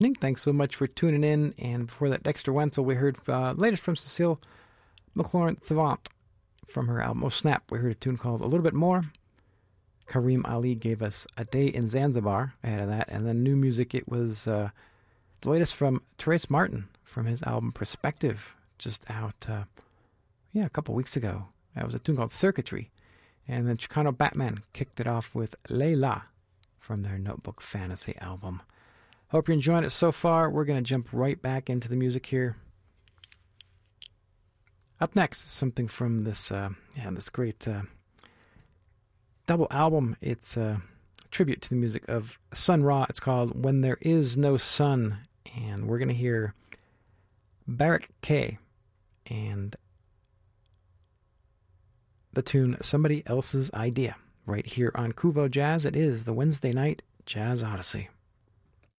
Thanks so much for tuning in. And before that, Dexter Wenzel, we heard latest from Cecile McLaurin Savant from her album Oh Snap. We heard a tune called A Little Bit More. Kareem Ali gave us A Day in Zanzibar ahead of that. And then new music, it was the latest from Therese Martin from his album Perspective, just out a couple weeks ago. That was a tune called Circuitry. And then Chicano Batman kicked it off with Layla from their Notebook Fantasy album. Hope you're enjoying it so far. We're going to jump right back into the music here. Up next is something from this great double album. It's a tribute to the music of Sun Ra. It's called When There Is No Sun. And we're going to hear Barak K and the tune Somebody Else's Idea right here on Kuvo Jazz. It is the Wednesday Night Jazz Odyssey.